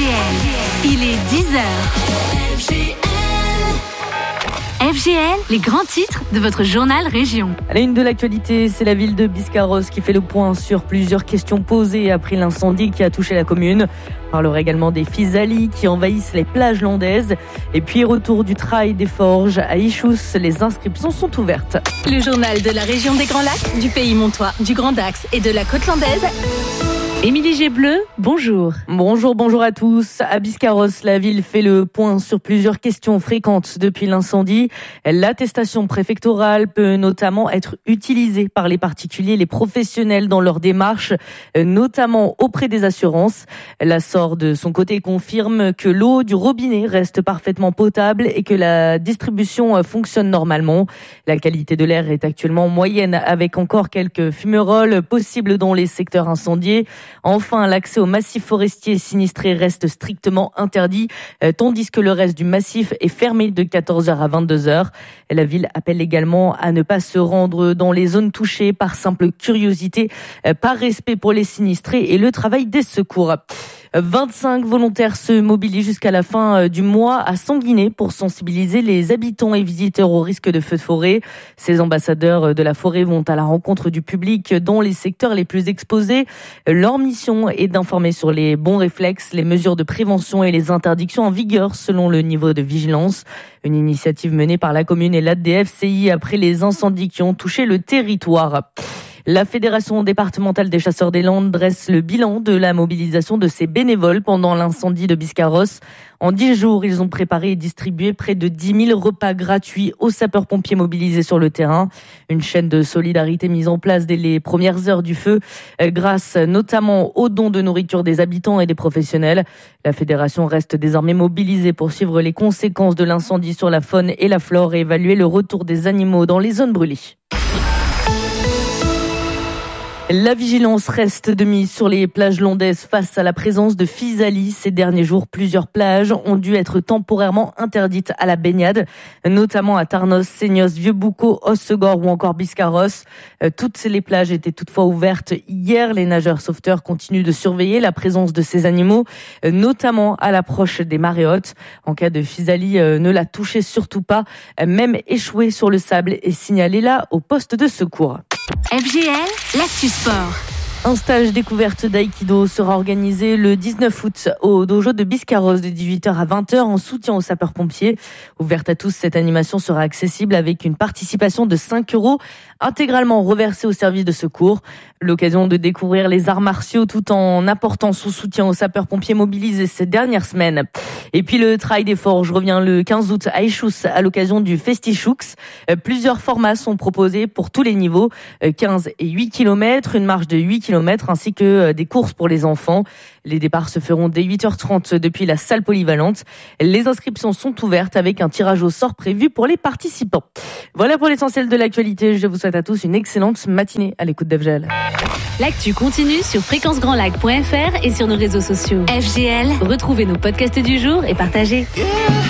Il est 10h. FGL, les grands titres de votre journal Région. À la une de l'actualité, c'est la ville de Biscarrosse qui fait le point sur plusieurs questions posées après l'incendie qui a touché la commune. On parlera également des physalis qui envahissent les plages landaises. Et puis retour du trail des forges à Ichous, les inscriptions sont ouvertes. Le journal de la région des Grands Lacs, du Pays Montois, du Grand Dax et de la Côte Landaise. Émilie Gébleu, bonjour. Bonjour à tous. À Biscarrosse, la ville fait le point sur plusieurs questions fréquentes depuis l'incendie. L'attestation préfectorale peut notamment être utilisée par les particuliers et les professionnels dans leurs démarches, notamment auprès des assurances. La SOR, de son côté, confirme que l'eau du robinet reste parfaitement potable et que la distribution fonctionne normalement. La qualité de l'air est actuellement moyenne avec encore quelques fumerolles possibles dans les secteurs incendiés. Enfin, l'accès au massif forestier sinistré reste strictement interdit, tandis que le reste du massif est fermé de 14h à 22h. La ville appelle également à ne pas se rendre dans les zones touchées par simple curiosité, par respect pour les sinistrés et le travail des secours. 25 volontaires se mobilisent jusqu'à la fin du mois à Sanguinet pour sensibiliser les habitants et visiteurs au risque de feux de forêt. Ces ambassadeurs de la forêt vont à la rencontre du public dans les secteurs les plus exposés. Leur mission est d'informer sur les bons réflexes, les mesures de prévention et les interdictions en vigueur selon le niveau de vigilance. Une initiative menée par la commune et l'ADFCI après les incendies qui ont touché le territoire. La Fédération départementale des chasseurs des Landes dresse le bilan de la mobilisation de ses bénévoles pendant l'incendie de Biscarrosse. En 10 jours, ils ont préparé et distribué près de 10 000 repas gratuits aux sapeurs-pompiers mobilisés sur le terrain. Une chaîne de solidarité mise en place dès les premières heures du feu, grâce notamment aux dons de nourriture des habitants et des professionnels. La fédération reste désormais mobilisée pour suivre les conséquences de l'incendie sur la faune et la flore et évaluer le retour des animaux dans les zones brûlées. La vigilance reste de mise sur les plages landaises face à la présence de physalis. Ces derniers jours, plusieurs plages ont dû être temporairement interdites à la baignade, notamment à Tarnos, Seignos, Vieux-Boucau, Hossegor ou encore Biscarrosse. Toutes les plages étaient toutefois ouvertes hier. Les nageurs sauveteurs continuent de surveiller la présence de ces animaux, notamment à l'approche des marées hautes. En cas de physalis, ne la touchez surtout pas. Même échouer sur le sable et signalez-la au poste de secours. FGL, l'actu sport. Un stage découverte d'aïkido sera organisé le 19 août au dojo de Biscarrosse de 18h à 20h en soutien aux sapeurs-pompiers. Ouverte à tous, cette animation sera accessible avec une participation de 5 € intégralement reversée au service de secours. L'occasion de découvrir les arts martiaux tout en apportant son soutien aux sapeurs-pompiers mobilisés ces dernières semaines. Et puis le trail des forges revient le 15 août à Ichous à l'occasion du Festichoux. Plusieurs formats sont proposés pour tous les niveaux, 15 et 8 km, une marche de 8 km ainsi que des courses pour les enfants. Les départs se feront dès 8h30 depuis la salle polyvalente. Les inscriptions sont ouvertes avec un tirage au sort prévu pour les participants. Voilà pour l'essentiel de l'actualité. Je vous souhaite à tous une excellente matinée à l'écoute d'FGL. L'actu continue sur fréquencegrandlac.fr et sur nos réseaux sociaux. FGL, retrouvez nos podcasts du jour et partagez.